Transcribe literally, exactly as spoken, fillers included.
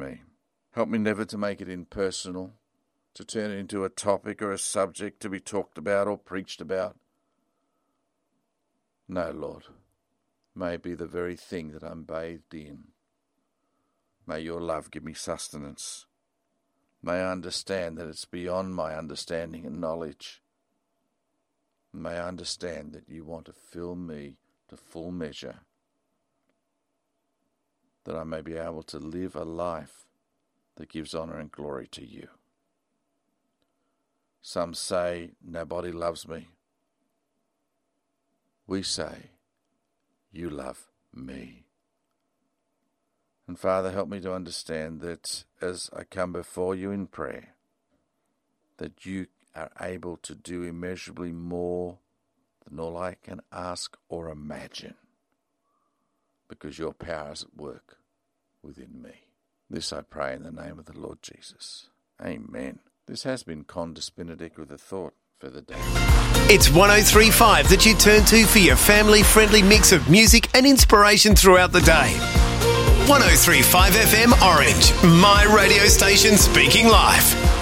me. Help me never to make it impersonal, to turn it into a topic or a subject to be talked about or preached about. No, Lord, may it be the very thing that I'm bathed in. May your love give me sustenance. May I understand that it's beyond my understanding and knowledge. May I understand that you want to fill me to full measure, that I may be able to live a life that gives honour and glory to you. Some say, nobody loves me. We say, you love me. And Father, help me to understand that as I come before you in prayer, that you are able to do immeasurably more than all I can ask or imagine, because your power is at work within me. This I pray in the name of the Lord Jesus. Amen. This has been Condis Benedict with a thought for the day. It's one oh three point five that you turn to for your family-friendly mix of music and inspiration throughout the day. one oh three point five F M Orange, my radio station speaking life.